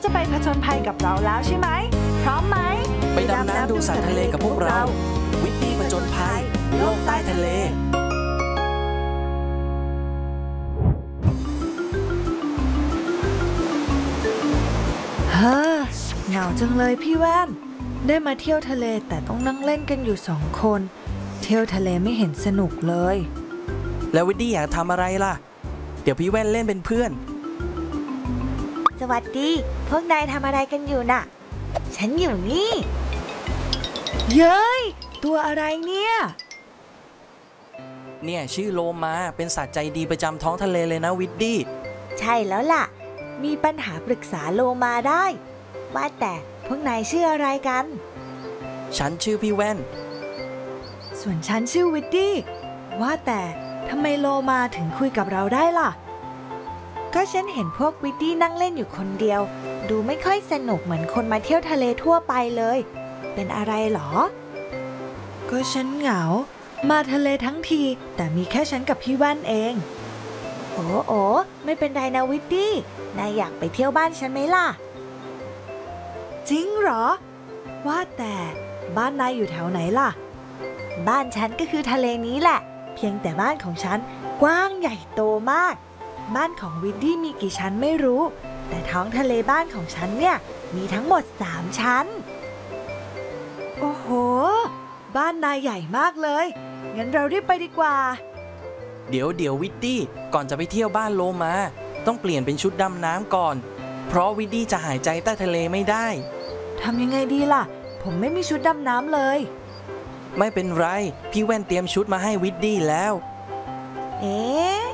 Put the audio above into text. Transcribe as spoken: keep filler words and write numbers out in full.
ไปผจญภัยกับเราแล้วใช่ไหมพร้อมไหมไปดำน้ำดูสัตว์ทะเลกับพวกเราวิตตี้ผจญภัยโลกใต้ทะเลเฮ้อเหงาจังเลยพี่แว่นได้มาเที่ยวทะเลแต่ต้องนั่งเล่นกันอยู่สองคนเที่ยวทะเลไม่เห็นสนุกเลยแล้ววิตตี้อยากทำอะไรล่ะเดี๋ยวพี่แว่นเล่นเป็นเพื่อนสวัสดีพวกนายทำอะไรกันอยู่น่ะฉันอยู่นี่เย้ยตัวอะไรเนี่ยเนี่ยชื่อโลมาเป็นสัตว์ใจดีประจำท้องทะเลเลยนะวิตตี้ใช่แล้วล่ะมีปัญหาปรึกษาโลมาได้ว่าแต่พวกนายชื่ออะไรกันฉันชื่อพี่แว่นส่วนฉันชื่อวิตตี้ว่าแต่ทำไมโลมาถึงคุยกับเราได้ล่ะก็ฉันเห็นพวกวิตตี้นั่งเล่นอยู่คนเดียวดูไม่ค่อยสนุกเหมือนคนมาเที่ยวทะเลทั่วไปเลยเป็นอะไรหรอก็ฉันเหงามาทะเลทั้งทีแต่มีแค่ฉันกับพี่แว่นเองโอ้โอ้ไม่เป็นไรนะวิตตี้นายอยากไปเที่ยวบ้านฉันไหมล่ะจริงเหรอว่าแต่บ้านนายอยู่แถวไหนล่ะบ้านฉันก็คือทะเลนี้แหละเพียงแต่บ้านของฉันกว้างใหญ่โตมากบ้านของวิตตี้มีกี่ชั้นไม่รู้แต่ท้องทะเลบ้านของฉันเนี่ยมีทั้งหมดสามชั้นโอ้โหบ้านนายใหญ่มากเลยงั้นเรารีบไปดีกว่าเดี๋ยวเดี๋ยววิตตี้ก่อนจะไปเที่ยวบ้านโลมาต้องเปลี่ยนเป็นชุดดำน้ำก่อนเพราะวิตตี้จะหายใจใต้ทะเลไม่ได้ทำยังไงดีล่ะผมไม่มีชุดดำน้ำเลยไม่เป็นไรพี่แว่นเตรียมชุดมาให้วิตตี้แล้วเอ๊ะ